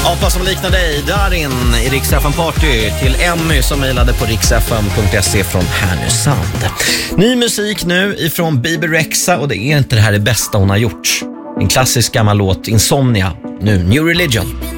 Apa som liknar dig, Darin i Rix FM Party till Emmy som mejlade på rixfm.se från Härnösand. Ny musik nu ifrån Bebe Rexha och det är inte det här det bästa hon har gjort. En klassisk gammal låt, Insomnia, nu New Religion.